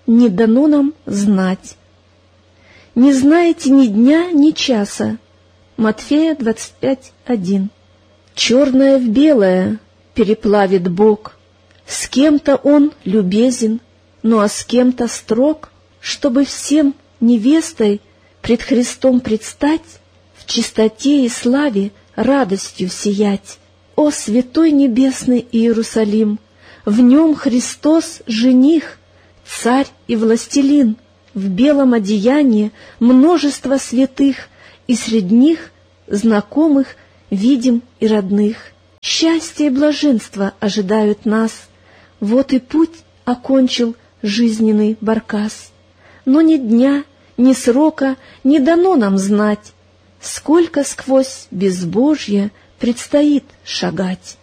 не дано нам знать. Не знаете ни дня, ни часа. Матфея 25:1. Черное в белое переплавит Бог. С кем-то Он любезен, ну а с кем-то строг, чтобы всем невестой пред Христом предстать, в чистоте и славе радостью сиять. О, святой небесный Иерусалим! В нем Христос жених, царь и властелин, в белом одеянии множество святых, и среди них знакомых, видим и родных. Счастье и блаженство ожидают нас. Вот и путь окончил жизненный баркас. Но ни дня, ни срока не дано нам знать, сколько сквозь безбожье предстоит шагать.